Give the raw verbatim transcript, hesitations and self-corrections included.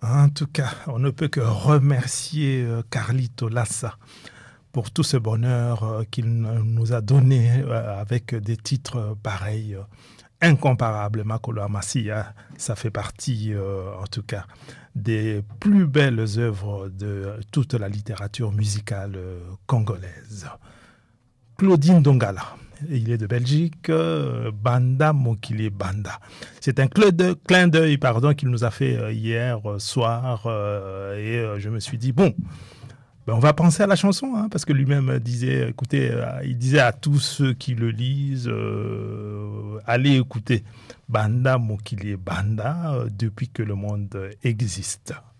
En tout cas, on ne peut que remercier euh, Carlito Lassa pour tout ce bonheur euh, qu'il nous a donné euh, avec des titres euh, pareils, euh, incomparables. Makolo Amasia, ça fait partie, euh, en tout cas, des plus belles œuvres de toute la littérature musicale euh, congolaise. Claudine Dongala. Il est de Belgique, euh, Banda Mokili Banda. C'est un clin d'œil, clin d'œil pardon, qu'il nous a fait euh, hier euh, soir euh, et euh, je me suis dit, bon, ben, on va penser à la chanson, hein, parce que lui-même disait, écoutez, euh, il disait à tous ceux qui le lisent, euh, allez écouter Banda Mokili Banda euh, depuis que le monde existe.